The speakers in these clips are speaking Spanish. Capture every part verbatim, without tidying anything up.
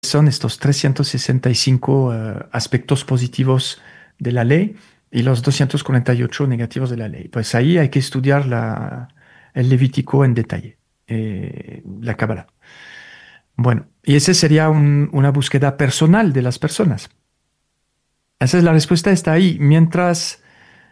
son estos trescientos sesenta y cinco eh, aspectos positivos de la ley y los doscientos cuarenta y ocho negativos de la ley. Pues ahí hay que estudiar la, el Levítico en detalle, eh, la Cábala. Bueno, y esa sería un- una búsqueda personal de las personas. Esa es la respuesta, está ahí. Mientras,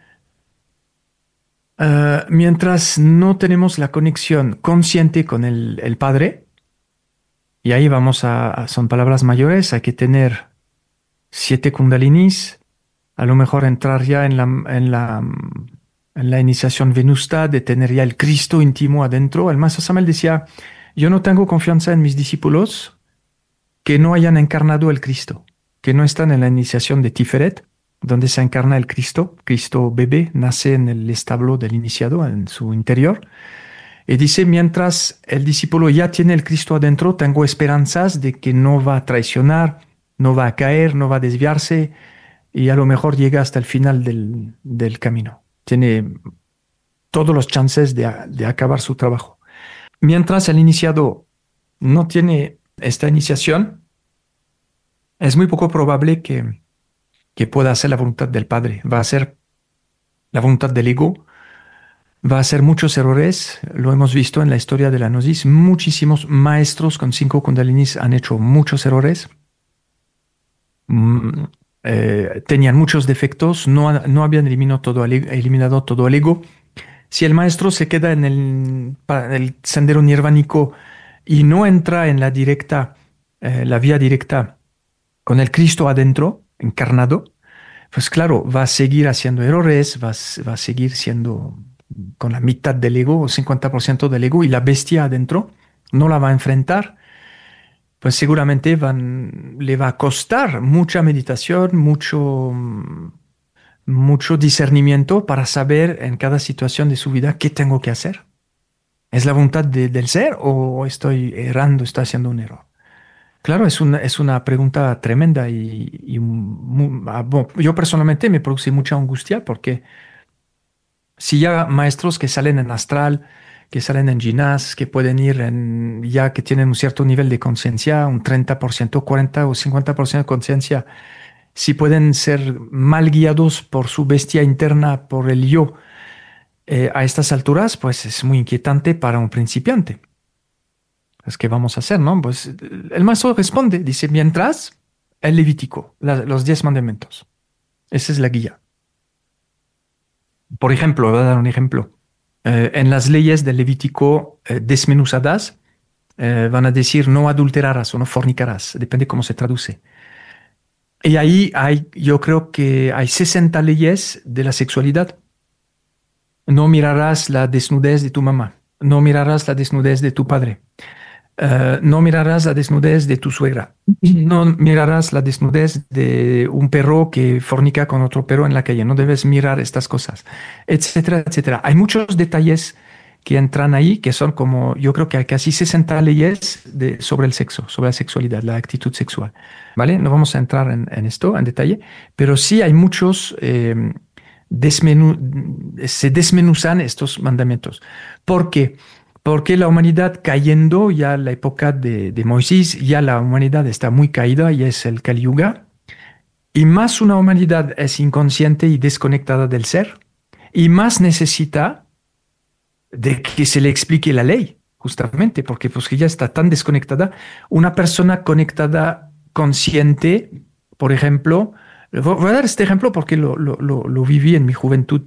eh, mientras no tenemos la conexión consciente con el, el Padre, y ahí vamos a, a- son palabras mayores, hay que tener siete kundalinis, a lo mejor entrar ya en la, en la, en la iniciación venusta, de tener ya el Cristo íntimo adentro. El maestro Samuel decía, yo no tengo confianza en mis discípulos que no hayan encarnado el Cristo, que no están en la iniciación de Tiferet, donde se encarna el Cristo. Cristo bebé nace en el establo del iniciado, en su interior. Y dice, mientras el discípulo ya tiene el Cristo adentro, tengo esperanzas de que no va a traicionar, no va a caer, no va a desviarse y a lo mejor llega hasta el final del, del camino. Tiene todos los chances de, de acabar su trabajo. Mientras el iniciado no tiene esta iniciación, es muy poco probable que, que pueda hacer la voluntad del Padre. Va a ser la voluntad del ego, va a hacer muchos errores. Lo hemos visto en la historia de la Gnosis. Muchísimos maestros con cinco kundalinis han hecho muchos errores. Mm, eh, tenían muchos defectos, no, ha- no habían eliminado todo, el, e- eliminado todo el ego. Si el maestro se queda en el, pa- el sendero nirvánico y no entra en la directa, eh, la vía directa con el Cristo adentro, encarnado, pues claro, va a seguir haciendo errores, va, a s- va a seguir siendo con la mitad del ego o cincuenta por ciento del ego y la bestia adentro no la va a enfrentar, pues seguramente van, le va a costar mucha meditación, mucho, mm, mucho discernimiento para saber en cada situación de su vida qué tengo que hacer. ¿Es la voluntad de- del ser o estoy errando, estoy haciendo un error? Claro, es una, es una pregunta tremenda y, y mu- ah, bueno, yo personalmente me produce mucha angustia porque si ya maestros que salen en astral, que salen en ginás, que pueden ir en, ya que tienen un cierto nivel de conciencia, un treinta por ciento, cuarenta o cincuenta por ciento de conciencia, si pueden ser mal guiados por su bestia interna, por el yo, eh, a estas alturas, pues es muy inquietante para un principiante. Pues, ¿qué vamos a hacer, no? Pues el maestro responde, dice, mientras el Levítico, la- los diez mandamientos. Esa es la guía. Por ejemplo, voy a dar un ejemplo. Eh, en las leyes del Levítico eh, desmenuzadas, eh, van a decir no adulterarás o no fornicarás, depende cómo se traduce. Y ahí hay, yo creo que hay sesenta leyes de la sexualidad. No mirarás la desnudez de tu mamá, no mirarás la desnudez de tu padre, eh, no mirarás la desnudez de tu suegra, no mirarás la desnudez de un perro que fornica con otro perro en la calle, no debes mirar estas cosas, etcétera, etcétera. Hay muchos detalles que entran ahí, que son como, yo creo que hay casi sesenta leyes de, sobre el sexo, sobre la sexualidad, la actitud sexual, ¿vale? No vamos a entrar en, en esto en detalle, pero sí hay muchos, eh, desmenu- se desmenuzan estos mandamientos. ¿Por qué? Porque la humanidad cayendo, ya la época de, de Moisés, ya la humanidad está muy caída y es el Kali Yuga, y más una humanidad es inconsciente y desconectada del ser, y más necesita de que se le explique la ley, justamente, porque pues que ya está tan desconectada. Una persona conectada, consciente, por ejemplo, voy voy a dar este ejemplo porque lo, lo, lo, lo viví en mi juventud.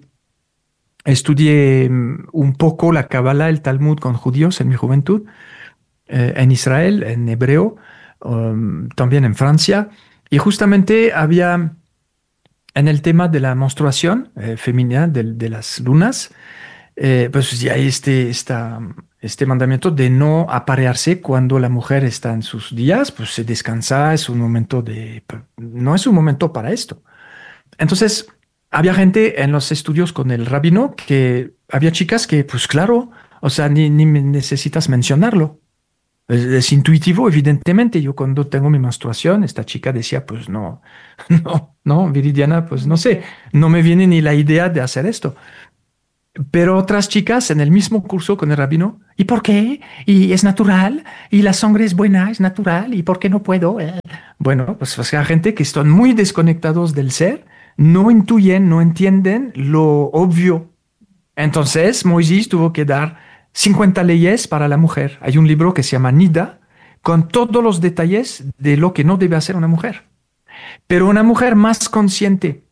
Estudié mm, un poco la Kabbalah, el Talmud con judíos en mi juventud, eh, en Israel, en hebreo, um, también en Francia, y justamente había en el tema de la menstruación eh, femenina de, de las lunas, eh, pues ya hay este, esta, este mandamiento de no aparearse cuando la mujer está en sus días, pues se descansa, es un momento de, no es un momento para esto. Entonces, había gente en los estudios con el rabino que había chicas que, pues claro, o sea, ni, ni me necesitas mencionarlo. Es, es intuitivo, evidentemente. Yo cuando tengo mi menstruación, esta chica decía, pues no, no, no, Viridiana, pues no sé, no me viene ni la idea de hacer esto. Pero otras chicas en el mismo curso con el rabino, ¿y por qué? ¿Y es natural? ¿Y la sangre es buena, es natural? ¿Y por qué no puedo? Eh, Bueno, pues o sea, gente que están muy desconectados del ser, no intuyen, no entienden lo obvio. Entonces, Moisés tuvo que dar cincuenta leyes para la mujer. Hay un libro que se llama Nida, con todos los detalles de lo que no debe hacer una mujer. Pero una mujer más consciente,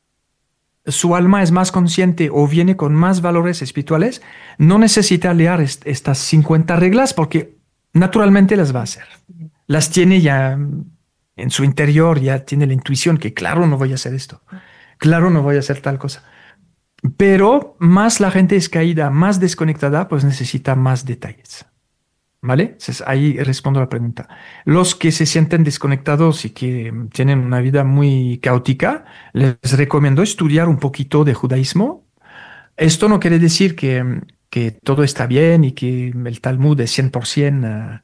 su alma es más consciente o viene con más valores espirituales, no necesita leer est- estas cincuenta reglas porque naturalmente las va a hacer. Las tiene ya en su interior, ya tiene la intuición que claro, no voy a hacer esto, claro, no voy a hacer tal cosa. Pero más la gente es caída, más desconectada, pues necesita más detalles. ¿Vale? Entonces, ahí respondo a la pregunta. Los que se sienten desconectados y que tienen una vida muy caótica, les recomiendo estudiar un poquito de judaísmo. Esto no quiere decir que, que todo está bien y que el Talmud es cien por ciento, eh,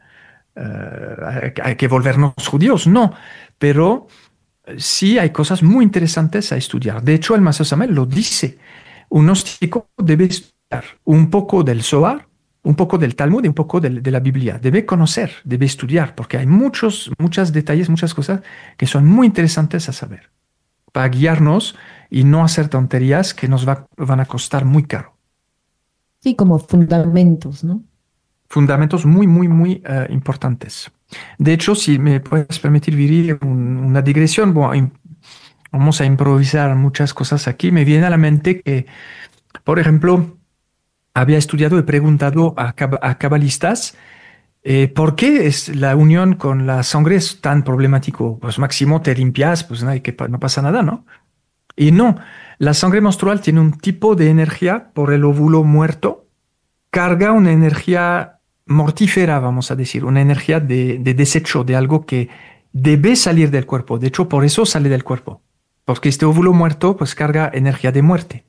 eh, hay que volvernos judíos, no, pero sí hay cosas muy interesantes a estudiar. De hecho, el Maestro Samuel lo dice. Un gnóstico debe estudiar un poco del Zohar, un poco del Talmud y un poco del- de la Biblia. Debe conocer, debe estudiar, porque hay muchos, muchos detalles, muchas cosas que son muy interesantes a saber, para guiarnos y no hacer tonterías que nos va- van a costar muy caro. Sí, como fundamentos, ¿no? Fundamentos muy, muy, muy eh, importantes. De hecho, si me puedes permitir, Viri, un- una digresión, bueno, im- vamos a improvisar muchas cosas aquí. Me viene a la mente que, por ejemplo, había estudiado y preguntado a, cab- a cabalistas eh, por qué es la unión con la sangre es tan problemático. Pues máximo te limpias, pues no, hay que, pa- no pasa nada, ¿no? Y no, la sangre menstrual tiene un tipo de energía por el óvulo muerto, carga una energía mortífera, vamos a decir, una energía de, de desecho, de algo que debe salir del cuerpo. De hecho, por eso sale del cuerpo, porque este óvulo muerto pues carga energía de muerte.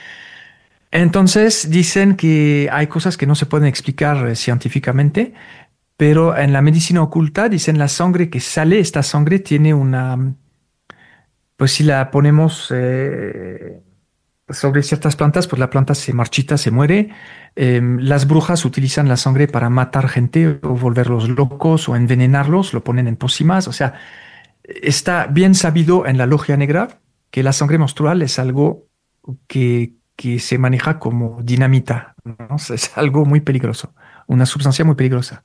Entonces dicen que hay cosas que no se pueden explicar eh, científicamente, pero en la medicina oculta dicen la sangre que sale, esta sangre tiene una, pues si la ponemos eh, sobre ciertas plantas, pues la planta se marchita, se muere. Eh, las brujas utilizan la sangre para matar gente o volverlos locos o envenenarlos, lo ponen en pócimas. O sea, está bien sabido en la logia negra que la sangre menstrual es algo que, que se maneja como dinamita, ¿no? Es algo muy peligroso, una sustancia muy peligrosa.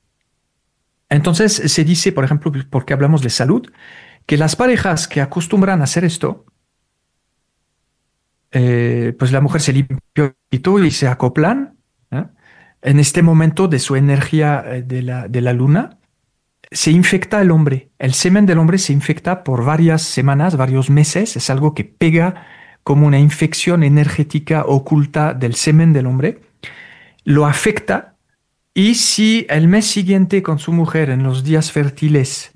Entonces se dice, por ejemplo, porque hablamos de salud, que las parejas que acostumbran a hacer esto, eh, pues la mujer se limpia un poquito y se acoplan, ¿eh? En este momento de su energía eh, de la, de la luna, se infecta el hombre. El semen del hombre se infecta por varias semanas, varios meses. Es algo que pega como una infección energética oculta del semen del hombre. Lo afecta y si el mes siguiente con su mujer en los días fértiles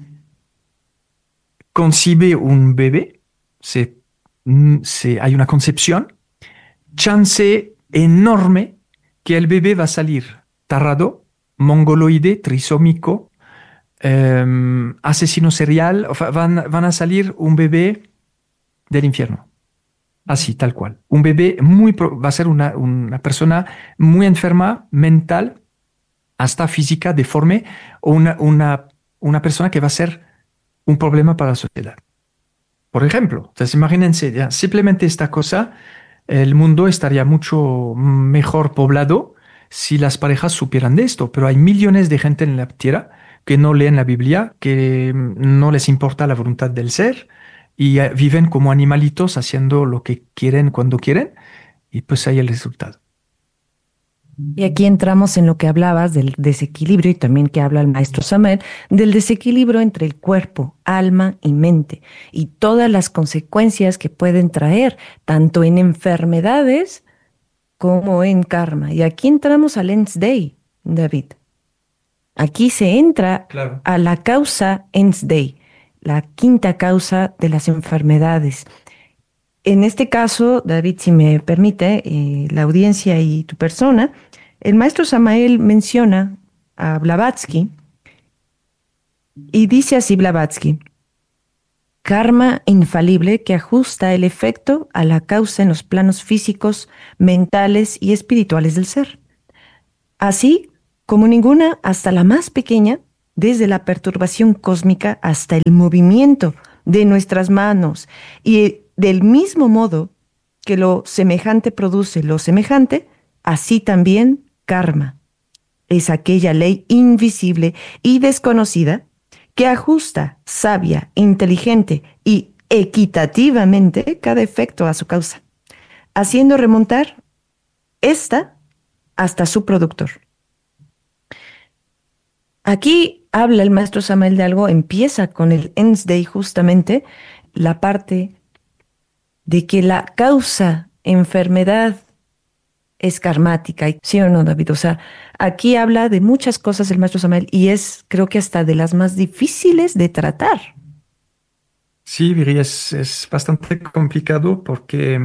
concibe un bebé, se, mm, se- hay una concepción, chance enorme que el bebé va a salir tarado, mongoloide, trisómico, eh, asesino serial, o sea, van, van a salir un bebé del infierno. Así, tal cual. Un bebé muy, pro- va a ser una, una persona muy enferma, mental, hasta física, deforme, o una, una, una persona que va a ser un problema para la sociedad. Por ejemplo, entonces imagínense, ya, simplemente esta cosa, el mundo estaría mucho mejor poblado si las parejas supieran de esto, pero hay millones de gente en la tierra que no leen la Biblia, que mm, no les importa la voluntad del ser y eh, viven como animalitos haciendo lo que quieren cuando quieren y pues ahí el resultado. Y aquí entramos en lo que hablabas del desequilibrio y también que habla el maestro Samuel, del desequilibrio entre el cuerpo, alma y mente y todas las consecuencias que pueden traer, tanto en enfermedades como en karma. Y aquí entramos al Ens Dei, David. Aquí se entra Claro. a la causa Ens Dei, la quinta causa de las enfermedades. En este caso, David, si me permite, eh, la audiencia y tu persona, el maestro Samael menciona a Blavatsky y dice así Blavatsky: karma infalible que ajusta el efecto a la causa en los planos físicos, mentales y espirituales del ser. Así como ninguna, hasta la más pequeña, desde la perturbación cósmica hasta el movimiento de nuestras manos, y del mismo modo que lo semejante produce lo semejante, así también karma es aquella ley invisible y desconocida que ajusta sabia, inteligente y equitativamente cada efecto a su causa, haciendo remontar esta hasta su productor. Aquí habla el maestro Samael de algo, empieza con el Ens Dei justamente, la parte de que la causa enfermedad es karmática, ¿sí o no, David? O sea, aquí habla de muchas cosas el maestro Samael y es, creo que hasta de las más difíciles de tratar. Sí, Viri, es, es bastante complicado porque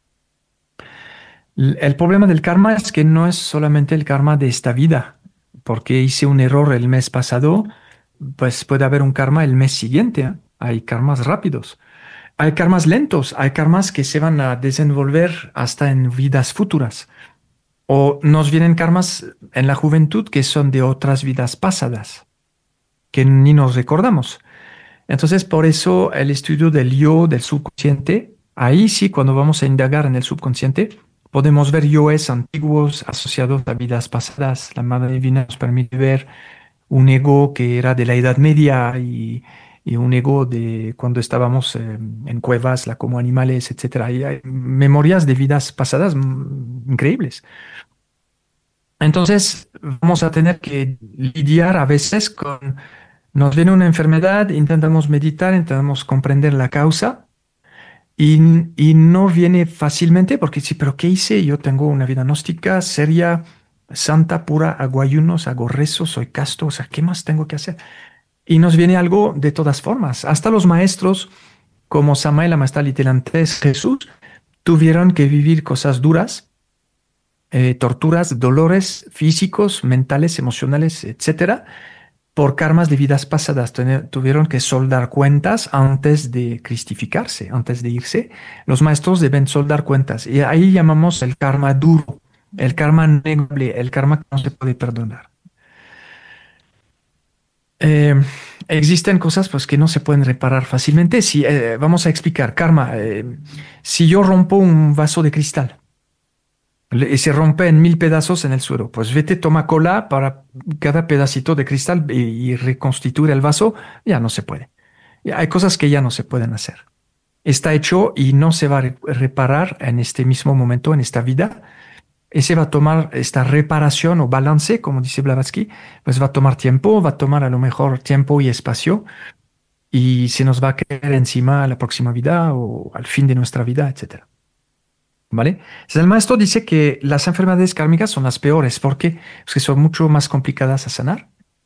l- el problema del karma es que no es solamente el karma de esta vida, porque hice un error el mes pasado, pues puede haber un karma el mes siguiente, ¿eh? Hay karmas rápidos. Hay karmas lentos, hay karmas que se van a desenvolver hasta en vidas futuras. O nos vienen karmas en la juventud que son de otras vidas pasadas, que ni nos recordamos. Entonces, por eso el estudio del yo, del subconsciente, ahí sí, cuando vamos a indagar en el subconsciente, podemos ver yoes antiguos asociados a vidas pasadas. La Madre Divina nos permite ver un ego que era de la Edad Media y, y un ego de cuando estábamos eh, en cuevas, la como animales, etcétera. Y hay memorias de vidas pasadas mm, increíbles. Entonces, vamos a tener que lidiar a veces con, nos viene una enfermedad, intentamos meditar, intentamos comprender la causa y, y no viene fácilmente porque sí, pero ¿qué hice? Yo tengo una vida gnóstica, seria, santa, pura, hago ayunos, hago rezos, soy casto, o sea, ¿qué más tengo que hacer? Y nos viene algo de todas formas. Hasta los maestros, como Samael Amastad Litelantes, Jesús, tuvieron que vivir cosas duras, eh, torturas, dolores físicos, mentales, emocionales, etcétera, por karmas de vidas pasadas. Tene- Tuvieron que soldar cuentas antes de cristificarse, antes de irse. Los maestros deben soldar cuentas. Y ahí llamamos el karma duro, el karma negable, el karma que no se puede perdonar. Eh, Existen cosas pues, que no se pueden reparar fácilmente. Si, eh, vamos a explicar, karma. Eh, si yo rompo un vaso de cristal le- y se rompe en mil pedazos en el suelo, pues vete, toma cola para cada pedacito de cristal y, y reconstituir el vaso, ya no se puede. Ya hay cosas que ya no se pueden hacer. Está hecho y no se va a re- reparar en este mismo momento, en esta vida. Ese va a tomar esta reparación o balance, como dice Blavatsky, pues va a tomar tiempo, va a tomar a lo mejor tiempo y espacio y se nos va a caer encima a la próxima vida o al fin de nuestra vida, etcétera. ¿Vale? Entonces, el maestro dice que las enfermedades kármicas son las peores porque, porque son mucho más complicadas a sanar.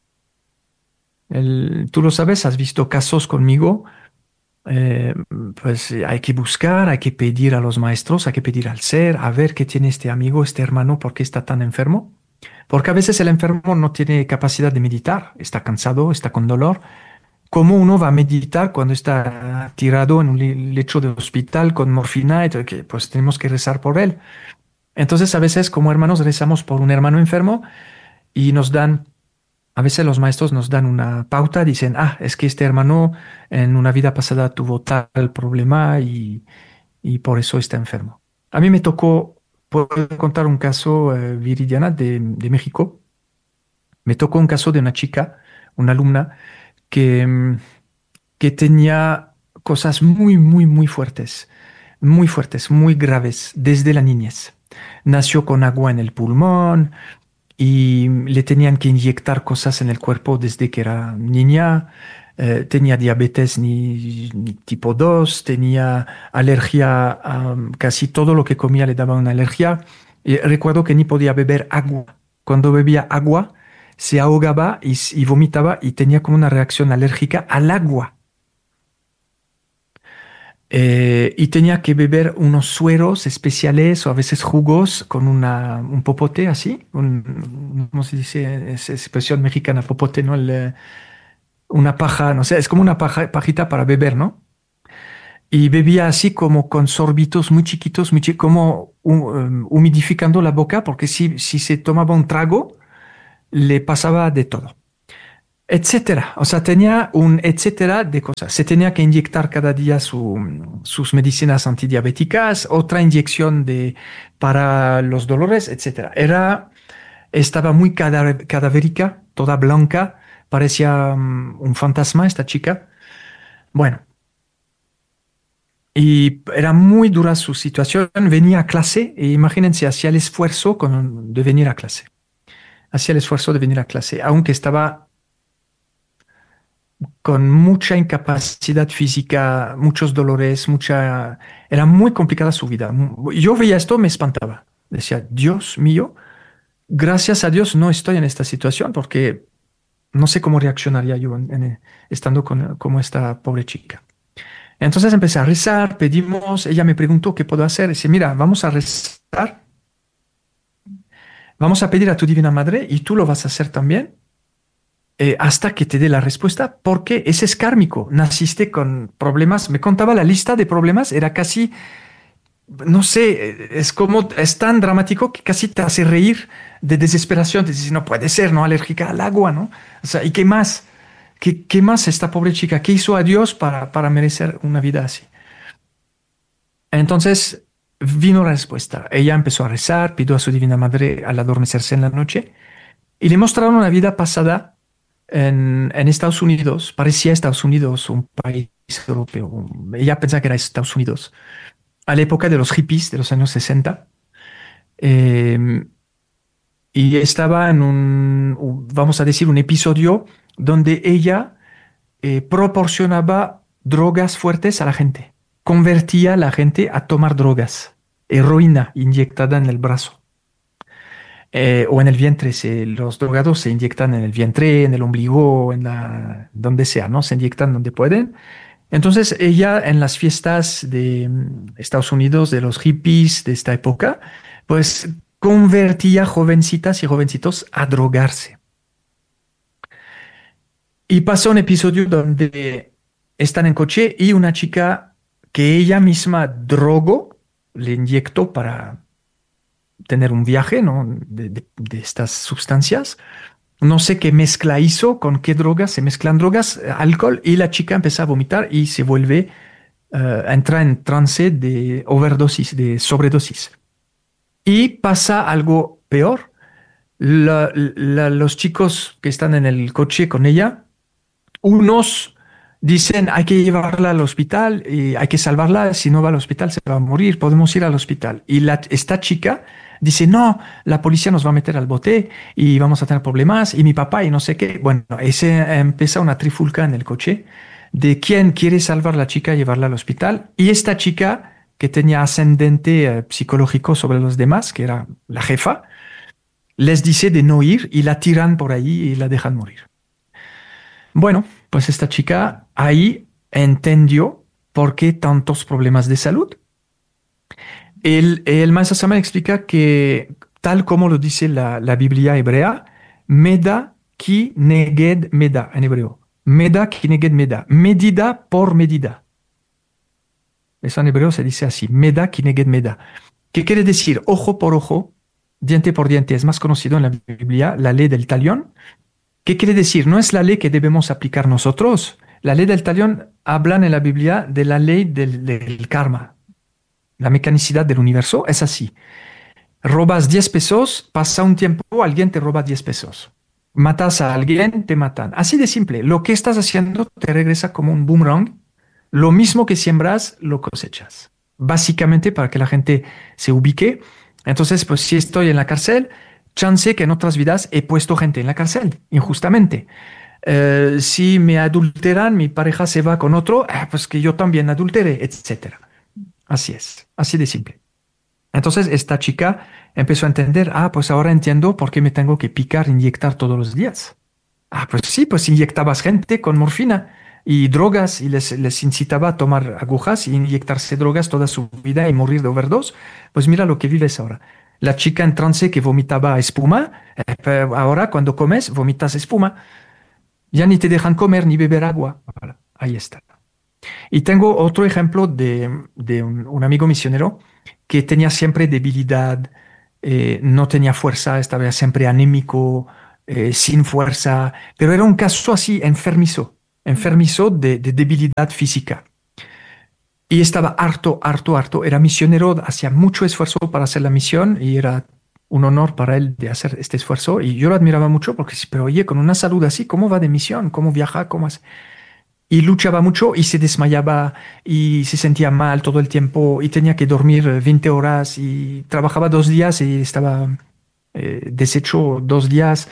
El- tú lo sabes, has visto casos conmigo, eh, pues eh, hay que buscar, hay que pedir a los maestros, hay que pedir al ser, a ver qué tiene este amigo, este hermano, por qué está tan enfermo. Porque a veces el enfermo no tiene capacidad de meditar, está cansado, está con dolor. ¿Cómo uno va a meditar cuando está tirado en un le- lecho de hospital con morfina? Y todo, que, pues tenemos que rezar por él. Entonces a veces como hermanos rezamos por un hermano enfermo y nos dan, a veces los maestros nos dan una pauta, dicen, ah, es que este hermano en una vida pasada tuvo tal problema y, y por eso está enfermo. A mí me tocó, puedo contar un caso, eh, Viridiana, de, de México. Me tocó un caso de una chica, una alumna, que, mm, que tenía cosas muy, muy, muy fuertes, muy fuertes, muy graves desde la niñez. Nació con agua en el pulmón y le tenían que inyectar cosas en el cuerpo desde que era niña. Eh, tenía diabetes ni, ni tipo dos, tenía alergia a um, casi todo lo que comía le daba una alergia. Y recuerdo que ni podía beber agua. Cuando bebía agua, se ahogaba y, s- y vomitaba y tenía como una reacción alérgica al agua. Eh, y tenía que beber unos sueros especiales o a veces jugos con una, un popote así, un, ¿cómo se dice? Es expresión mexicana, popote, ¿no? El, eh, una paja, no sé, es como una paja, pajita para beber, ¿no? y bebía así como con sorbitos muy chiquitos, muy chi- como um, humidificando la boca, porque si, si se tomaba un trago, le pasaba de todo, etcétera. O sea, tenía un etcétera de cosas. Se tenía que inyectar cada día su- sus medicinas antidiabéticas, otra inyección de, para los dolores, etcétera. Era, estaba muy cada- cadavérica, toda blanca, parecía mm, un fantasma esta chica. Bueno, y era muy dura su situación. Venía a clase e imagínense, hacía el esfuerzo con- de venir a clase. Hacía el esfuerzo de venir a clase, aunque estaba con mucha incapacidad física, muchos dolores, mucha... Era muy complicada su vida. Yo veía esto, me espantaba. Decía, Dios mío, gracias a Dios no estoy en esta situación porque no sé cómo reaccionaría yo en- en- estando con, como esta pobre chica. Entonces empecé a rezar, pedimos, ella me preguntó qué puedo hacer. Dice, mira, vamos a rezar, vamos a pedir a tu Divina Madre y tú lo vas a hacer también eh, hasta que te dé la respuesta, porque ese es kármico. Naciste con problemas. Me contaba la lista de problemas, era casi, no sé, eh, es como, es tan dramático que casi te hace reír de desesperación. Te dices, no puede ser, ¿no? Alérgica al agua, ¿no? O sea, ¿y qué más? ¿Qué, qué más esta pobre chica? ¿Qué hizo a Dios para, para merecer una vida así? Entonces vino la respuesta. Ella empezó a rezar, pidió a su Divina Madre al adormecerse en la noche y le mostraron una vida pasada en, en Estados Unidos. Parecía Estados Unidos, un país europeo. Ella pensaba que era Estados Unidos. A la época de los hippies de los años sesenta. eh, y estaba en un, vamos a decir, un episodio donde ella eh, proporcionaba drogas fuertes a la gente. Convertía a la gente a tomar drogas, heroína inyectada en el brazo eh, o en el vientre. Se, los drogados se inyectan en el vientre, en el ombligo, en la, donde sea, ¿no? Se inyectan donde pueden. Entonces ella en las fiestas de mm, Estados Unidos, de los hippies de esta época, pues convertía jovencitas y jovencitos a drogarse. Y pasa un episodio donde están en coche y una chica que ella misma drogó, le inyectó para tener un viaje, ¿no? de, de- de estas sustancias. No sé qué mezcla hizo, con qué drogas, se mezclan drogas, eh, alcohol, y la chica empieza a vomitar y se vuelve, eh, a entrar en trance de overdosis, de sobredosis. Y pasa algo peor. La- la- los chicos que están en el coche con ella, unos dicen hay que llevarla al hospital y hay que salvarla, si no va al hospital se va a morir, podemos ir al hospital. Y la, esta chica dice, no, la policía nos va a meter al bote y vamos a tener problemas y mi papá y no sé qué. Bueno, ese empieza una trifulca en el coche de quién quiere salvar a la chica y llevarla al hospital. Y esta chica que tenía ascendente eh, psicológico sobre los demás, que era la jefa, les dice de no ir y la tiran por ahí y la dejan morir. Bueno, pues esta chica ahí entendió por qué tantos problemas de salud. El, el maestro Sama explica que, tal como lo dice la, la Biblia hebrea, Meda ki neged meda en hebreo. Meda ki neged meda. Medida por medida. Eso en hebreo se dice así. Meda ki neged meda. ¿Qué quiere decir? Ojo por ojo, diente por diente. Es más conocido en la Biblia la ley del talión. ¿Qué quiere decir? No es la ley que debemos aplicar nosotros. La ley del talión hablan en la Biblia de la ley del, del karma. La mecanicidad del universo es así. Robas diez pesos, pasa un tiempo, alguien te roba diez pesos. Matas a alguien, te matan. Así de simple. Lo que estás haciendo te regresa como un boomerang. Lo mismo que siembras, lo cosechas. Básicamente para que la gente se ubique. Entonces, pues si estoy en la cárcel, chance que en otras vidas he puesto gente en la cárcel, injustamente. Eh, si me adulteran, mi pareja se va con otro, ah, pues que yo también adultere, etcétera. Así es, así de simple. Entonces esta chica empezó a entender, ah, pues ahora entiendo por qué me tengo que picar, inyectar todos los días. Ah, pues sí, pues inyectabas gente con morfina y drogas y les, les incitaba a tomar agujas y inyectarse drogas toda su vida y morir de overdose. Pues mira lo que vives ahora. La chica en trance que vomitaba espuma, eh, pero ahora cuando comes vomitas espuma. Ya ni te dejan comer ni beber agua. Voilà, ahí está. Y tengo otro ejemplo de, de un, un amigo misionero que tenía siempre debilidad, eh, no tenía fuerza, estaba siempre anémico, eh, sin fuerza, pero era un caso así enfermizo, enfermizo de, de debilidad física. Y estaba harto, harto, harto. Era misionero, hacía mucho esfuerzo para hacer la misión y era un honor para él de hacer este esfuerzo. Y yo lo admiraba mucho porque, sí, pero oye, con una salud así, ¿cómo va de misión? ¿Cómo viaja? ¿Cómo hace? Y luchaba mucho y se desmayaba y se sentía mal todo el tiempo y tenía que dormir eh, veinte horas y trabajaba dos días y estaba eh, deshecho dos días.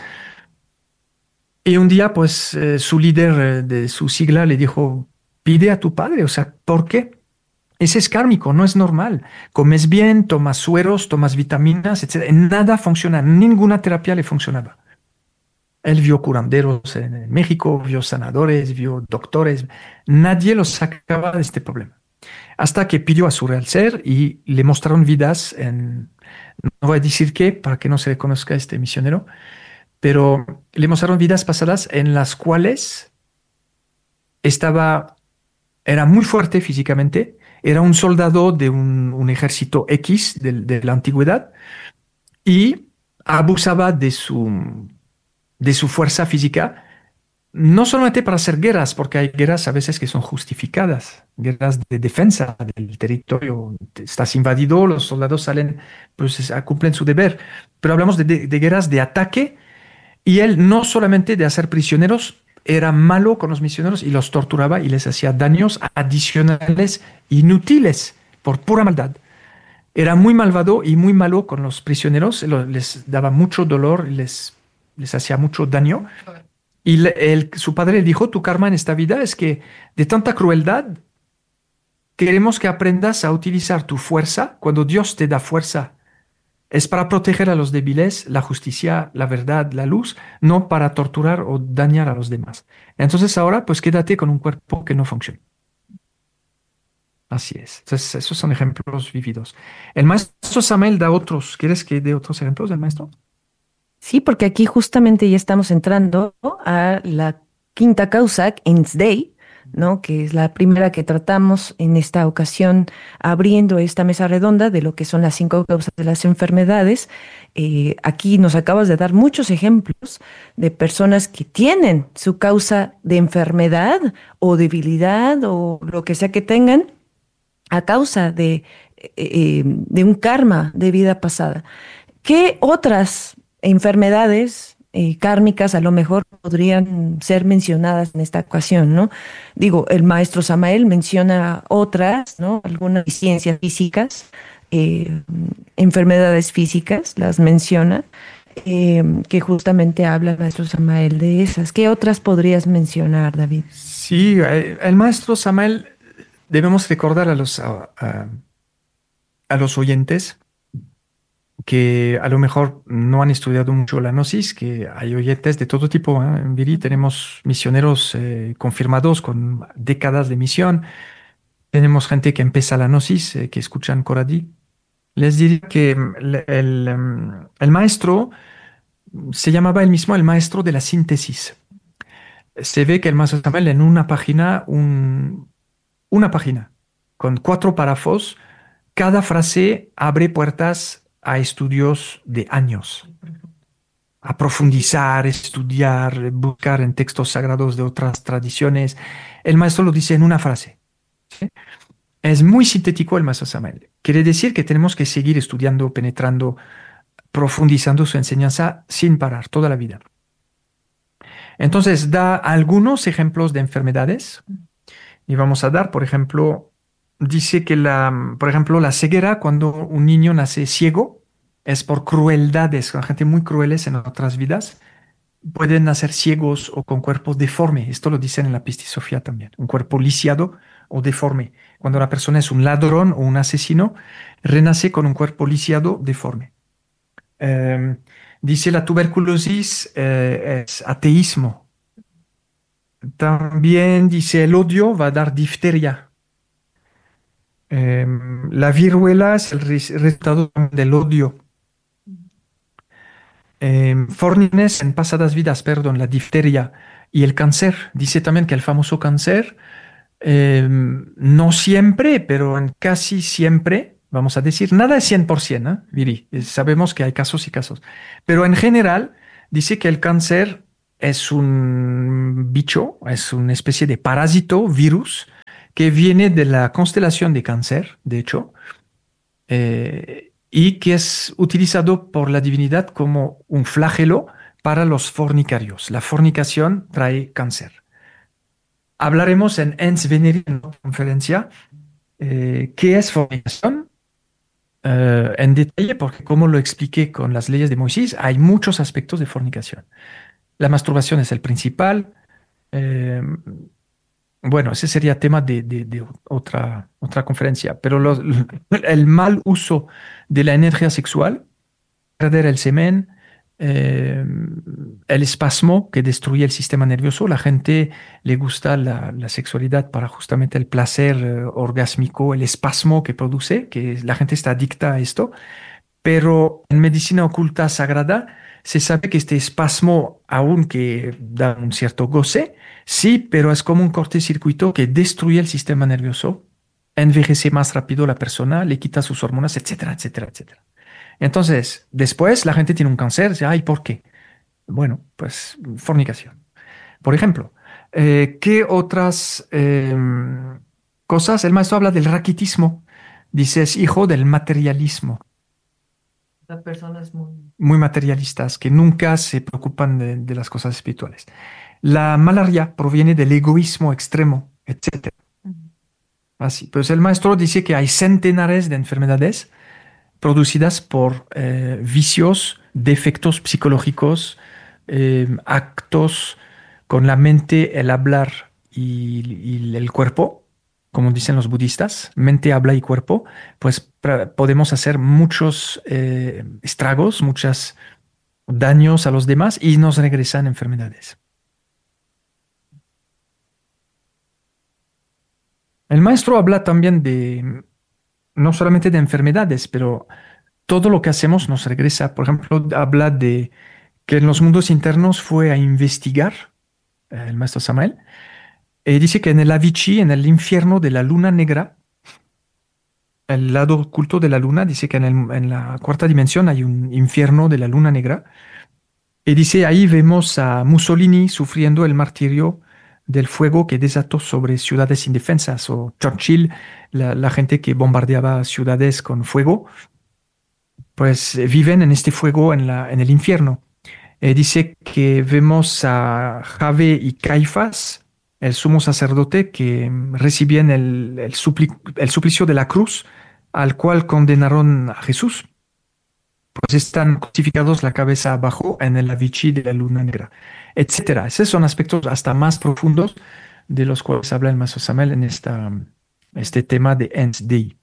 Y un día, pues, eh, su líder eh, de su sigla le dijo, pide a tu padre, o sea, ¿por qué? Ese es kármico, no es normal. Comes bien, tomas sueros, tomas vitaminas, etcétera. Nada funciona, ninguna terapia le funcionaba. Él vio curanderos en México, vio sanadores, vio doctores. Nadie los sacaba de este problema. Hasta que pidió a su real ser y le mostraron vidas en, no voy a decir qué, para que no se le conozca a este misionero, pero le mostraron vidas pasadas en las cuales estaba, era muy fuerte físicamente, era un soldado de un, un ejército X de, de la antigüedad y abusaba de su, de su fuerza física, no solamente para hacer guerras, porque hay guerras a veces que son justificadas, guerras de defensa del territorio. Estás invadido, los soldados salen, pues cumplen su deber, pero hablamos de, de, de guerras de ataque y él no solamente de hacer prisioneros, era malo con los misioneros y los torturaba y les hacía daños adicionales inútiles por pura maldad. Era muy malvado y muy malo con los prisioneros, lo- les daba mucho dolor y les, les hacía mucho daño. Y le- él- su padre le dijo, tu karma en esta vida es que de tanta crueldad queremos que aprendas a utilizar tu fuerza. Cuando Dios te da fuerza, es para proteger a los débiles, la justicia, la verdad, la luz, no para torturar o dañar a los demás. Entonces ahora, pues quédate con un cuerpo que no funciona. Así es. Entonces, esos son ejemplos vividos. El maestro Samael da otros. ¿Quieres que dé otros ejemplos del maestro? Sí, porque aquí justamente ya estamos entrando a la quinta causa, Ins Dei, ¿no? Que es la primera que tratamos en esta ocasión, abriendo esta mesa redonda de lo que son las cinco causas de las enfermedades. Eh, aquí nos acabas de dar muchos ejemplos de personas que tienen su causa de enfermedad o debilidad o lo que sea que tengan a causa de, eh, eh, de un karma de vida pasada. ¿Qué otras enfermedades eh, kármicas a lo mejor podrían ser mencionadas en esta ocasión, ¿no? Digo, el maestro Samael menciona otras, ¿no? Algunas ciencias físicas, eh, enfermedades físicas, las menciona, eh, que justamente habla el maestro Samael de esas. ¿Qué otras podrías mencionar, David? Sí, eh, el maestro Samael, debemos recordar a los, a, a- a los oyentes que a lo mejor no han estudiado mucho la gnosis, que hay oyentes de todo tipo, ¿eh? En Viri tenemos misioneros eh, confirmados con décadas de misión, tenemos gente que empieza la gnosis, eh, que escuchan Coradi. Les diría que mm, el, el, em, el maestro se llamaba él mismo el maestro de la síntesis. Se ve que el maestro Samuel en una página, un- una página, con cuatro párrafos, cada frase abre puertas a estudios de años, a profundizar, estudiar, buscar en textos sagrados de otras tradiciones. El maestro lo dice en una frase. ¿Sí? Es muy sintético el maestro Samuel. Quiere decir que tenemos que seguir estudiando, penetrando, profundizando su enseñanza sin parar toda la vida. Entonces, da algunos ejemplos de enfermedades y vamos a dar, por ejemplo, dice que la, por ejemplo, la ceguera, cuando un niño nace ciego, es por crueldades, con gente muy crueles en otras vidas. Pueden nacer ciegos o con cuerpos deformes. Esto lo dicen en la Pistisofía también. Un cuerpo lisiado o deforme. Cuando la persona es un ladrón o un asesino, renace con un cuerpo lisiado deforme. Eh, dice la tuberculosis eh, es ateísmo. También dice el odio va a dar difteria. Eh, la viruela es el res- resultado del odio. Eh, Fornines en pasadas vidas, perdón, la difteria y el cáncer. Dice también que el famoso cáncer Eh, no siempre, pero en casi siempre, vamos a decir, nada es cien por ciento, ¿eh, Viri? Eh, Sabemos que hay casos y casos. Pero en general, dice que el cáncer es un bicho, es una especie de parásito, virus, que viene de la constelación de Cáncer, de hecho, eh, y que es utilizado por la divinidad como un flagelo para los fornicarios. La fornicación trae cáncer. Hablaremos en Ens Veneri, en otra conferencia, eh, qué es fornicación eh, en detalle, porque como lo expliqué con las leyes de Moisés, hay muchos aspectos de fornicación. La masturbación es el principal. eh, bueno, ese sería tema de, de- de otra, otra conferencia, pero los- el mal uso de la energía sexual, perder el semen, eh, el espasmo que destruye el sistema nervioso. La gente le gusta la, la sexualidad para justamente el placer eh, orgásmico, el espasmo que produce, que la gente está adicta a esto. Pero en medicina oculta sagrada se sabe que este espasmo, aunque da un cierto goce, sí, pero es como un cortocircuito que destruye el sistema nervioso, envejece más rápido la persona, le quita sus hormonas, etcétera, etcétera, etcétera. Entonces, después la gente tiene un cáncer, dice, ay, ¿por qué? Bueno, pues fornicación. Por ejemplo, eh, ¿qué otras eh, cosas? El maestro habla del raquitismo. Dice, es hijo del materialismo. La persona es muy... Muy materialistas, que nunca se preocupan de, de las cosas espirituales. La malaria proviene del egoísmo extremo, etcétera. Así, pues el maestro dice que hay centenares de enfermedades producidas por eh, vicios, defectos psicológicos, eh, actos con la mente, el hablar y, y el cuerpo, como dicen los budistas, mente, habla y cuerpo, pues pra- podemos hacer muchos eh, estragos, muchos daños a los demás y nos regresan enfermedades. El maestro habla también de, no solamente de enfermedades, pero todo lo que hacemos nos regresa. Por ejemplo, habla de que en los mundos internos fue a investigar, eh, el maestro Samael, y dice que en el Avicii, en el infierno de la luna negra, el lado oculto de la luna, dice que en, el- en la cuarta dimensión hay un infierno de la luna negra, y dice ahí vemos a Mussolini sufriendo el martirio del fuego que desató sobre ciudades indefensas, o Churchill, la, la gente que bombardeaba ciudades con fuego, pues eh, viven en este fuego en la, en el infierno. Eh, dice que vemos a Jave y Caifás, el sumo sacerdote, que mm, recibían el, el, supli- el suplicio de la cruz al cual condenaron a Jesús. Pues están crucificados la cabeza abajo en el Avicii de la luna negra, etcétera. Esos son aspectos hasta más profundos de los cuales habla el Maestro Samuel en esta, este tema de Ens Dei.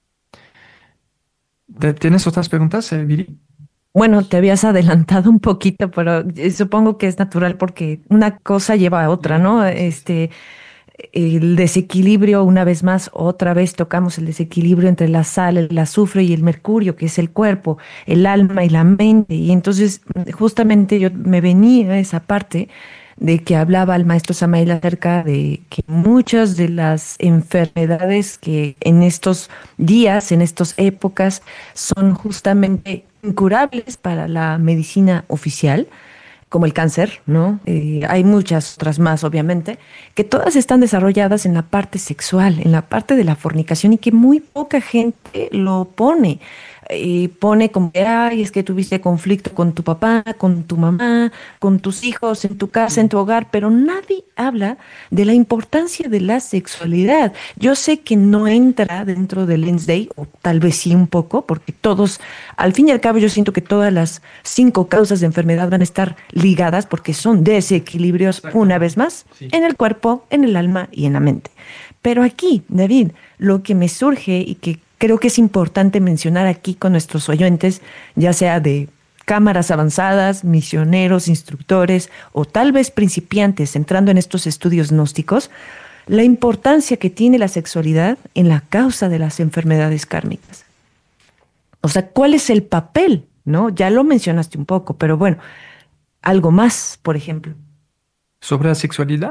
¿Te- ¿Tienes otras preguntas, eh, Viri? Bueno, te habías adelantado un poquito, pero eh, supongo que es natural porque una cosa lleva a otra, ¿no? Este, el desequilibrio, una vez más, otra vez tocamos el desequilibrio entre la sal, el azufre y el mercurio, que es el cuerpo, el alma y la mente. Y entonces, justamente yo me venía a esa parte de que hablaba el maestro Samael acerca de que muchas de las enfermedades que en estos días, en estas épocas, son justamente incurables para la medicina oficial como el cáncer, ¿no? Eh, hay muchas otras más, obviamente, que todas están desarrolladas en la parte sexual, en la parte de la fornicación y que muy poca gente lo pone. Eh, pone como que, ay, es que tuviste conflicto con tu papá, con tu mamá, con tus hijos, en tu casa, en tu hogar, pero nadie habla de la importancia de la sexualidad. Yo sé que no entra dentro del Lens Day, o tal vez sí un poco, porque todos, al fin y al cabo, yo siento que todas las cinco causas de enfermedad van a estar ligadas porque son desequilibrios, Exacto. una vez más, Sí. en el cuerpo, en el alma y en la mente. Pero aquí, David, lo que me surge y que creo que es importante mencionar aquí con nuestros oyentes, ya sea de cámaras avanzadas, misioneros, instructores o tal vez principiantes entrando en estos estudios gnósticos, la importancia que tiene la sexualidad en la causa de las enfermedades kármicas. O sea, ¿cuál es el papel? ¿No? Ya lo mencionaste un poco, pero bueno, algo más, por ejemplo. Sobre la sexualidad.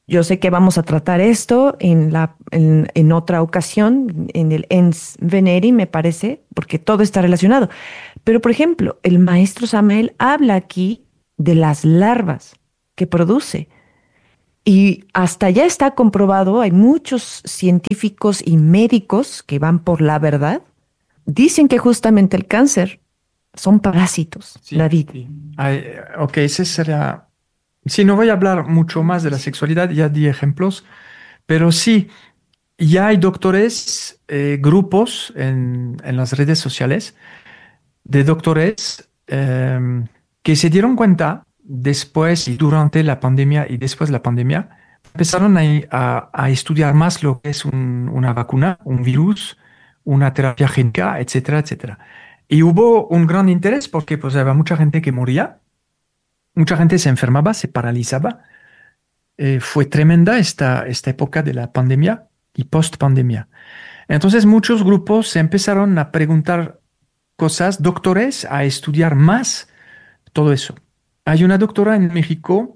Yo sé que vamos a tratar esto en, la, en, en otra ocasión, en el Ens Veneri, me parece, porque todo está relacionado. Pero, por ejemplo, el maestro Samael habla aquí de las larvas que produce. Y hasta ya está comprobado, hay muchos científicos y médicos que van por la verdad, dicen que justamente el cáncer son parásitos, Sí, David. sí. Ay, ok, ese será... Sí, no voy a hablar mucho más de la sexualidad, ya di ejemplos, pero sí, ya hay doctores, eh, grupos en, en las redes sociales de doctores em, que se dieron cuenta después y durante la pandemia y después de la pandemia, empezaron a, a- a estudiar más lo que es un- una vacuna, un virus, una terapia génica, etcétera, etcétera. Y hubo un gran interés porque pues había mucha gente que moría, mucha gente se enfermaba, se paralizaba. Eh, fue tremenda esta, esta época de la pandemia y post-pandemia. Entonces muchos grupos se empezaron a preguntar cosas, doctores, a estudiar más todo eso. Hay una doctora en México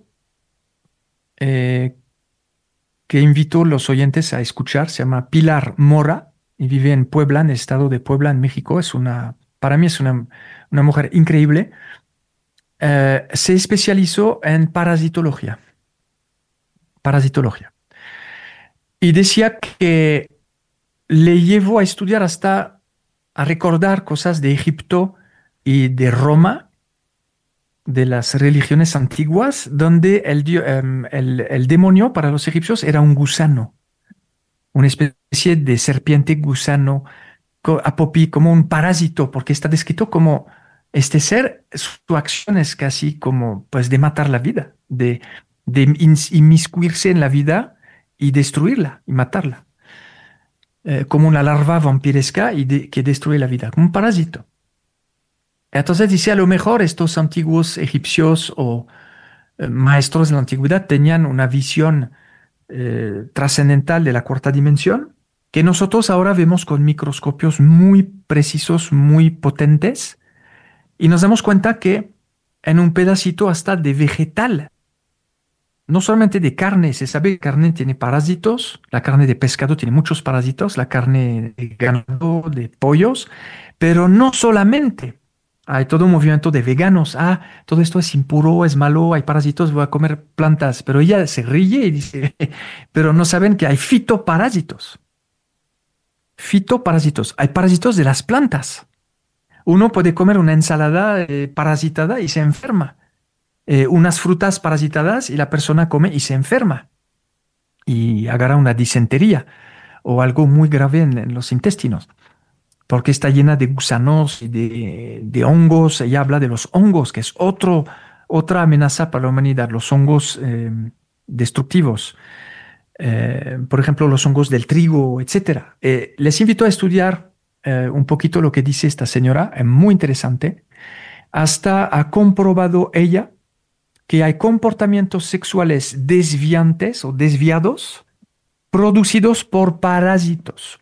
eh, que invitó a los oyentes a escuchar, se llama Pilar Mora y vive en Puebla, en el estado de Puebla, en México. Es una, para mí es una, una mujer increíble. Eh, se especializó en parasitología, parasitología. Y decía que le llevó a estudiar hasta a recordar cosas de Egipto y de Roma, de las religiones antiguas, donde el, dio- em, el, el demonio para los egipcios era un gusano, una especie de serpiente gusano, co- apopí, como un parásito, porque está descrito como este ser, su acción es casi como pues de matar la vida, de, de ins- inmiscuirse en la vida y destruirla y matarla, eh, como una larva vampiresca y de- que destruye la vida, como un parásito. Entonces dice, a lo mejor estos antiguos egipcios o eh, maestros de la antigüedad tenían una visión eh, trascendental de la cuarta dimensión que nosotros ahora vemos con microscopios muy precisos, muy potentes, y nos damos cuenta que en un pedacito hasta de vegetal, no solamente de carne, se sabe que carne tiene parásitos, la carne de pescado tiene muchos parásitos, la carne de ganado, de pollos, pero no solamente. Hay todo un movimiento de veganos. Ah, todo esto es impuro, es malo, hay parásitos, voy a comer plantas. Pero ella se ríe y dice, pero no saben que hay fitoparásitos. Fitoparásitos. Hay parásitos de las plantas. Uno puede comer una ensalada eh, parasitada y se enferma. Eh, unas frutas parasitadas y la persona come y se enferma y agarra una disentería o algo muy grave en, en los intestinos, porque está llena de gusanos y de, de hongos. Ella habla de los hongos, que es otro, otra amenaza para la humanidad, los hongos eh, destructivos. Eh, por ejemplo, los hongos del trigo, etcétera. Eh, les invito a estudiar eh, un poquito lo que dice esta señora, es muy interesante. Hasta ha comprobado ella que hay comportamientos sexuales desviantes o desviados producidos por parásitos.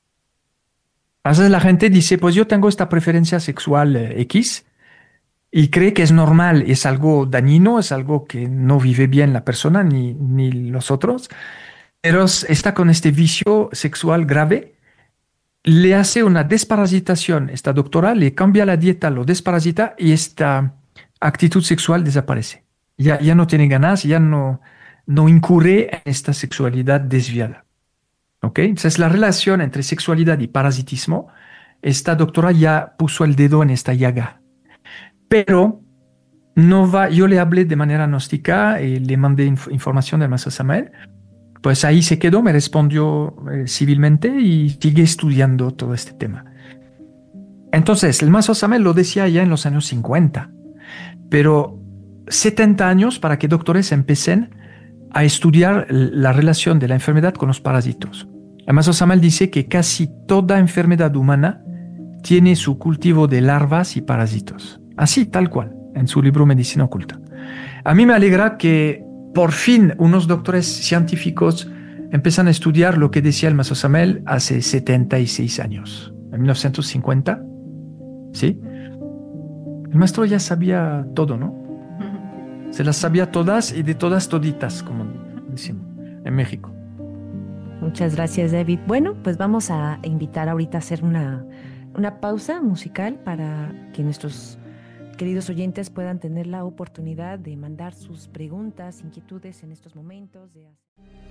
A veces la gente dice, pues yo tengo esta preferencia sexual eh, X y cree que es normal, es algo dañino, es algo que no vive bien la persona ni, ni los otros, pero s- está con este vicio sexual grave, le hace una desparasitación, esta doctora le cambia la dieta, lo desparasita y esta actitud sexual desaparece. Ya, ya no tiene ganas, ya no, no incurre en esta sexualidad desviada. ¿Ok? Entonces, la relación entre sexualidad y parasitismo, esta doctora ya puso el dedo en esta llaga. Pero no va, yo le hablé de manera gnóstica y le mandé inf- información del maestro Samael. Pues ahí se quedó, me respondió eh, civilmente y sigue estudiando todo este tema. Entonces, el maestro Samael lo decía ya en los años cincuenta, pero setenta años para que doctores empiecen a estudiar la relación de la enfermedad con los parásitos. Además, Osamal dice que casi toda enfermedad humana tiene su cultivo de larvas y parásitos. Así, tal cual, en su libro Medicina Oculta. A mí me alegra que por fin unos doctores científicos empiezan a estudiar lo que decía el maestro Osamal hace setenta y seis años, en mil novecientos cincuenta, ¿sí? El maestro ya sabía todo, ¿no? Se las sabía todas y de todas toditas, como decimos. en México. Muchas gracias, David. Bueno, pues vamos a invitar ahorita a hacer una, una pausa musical para que nuestros queridos oyentes puedan tener la oportunidad de mandar sus preguntas, inquietudes en estos momentos. De...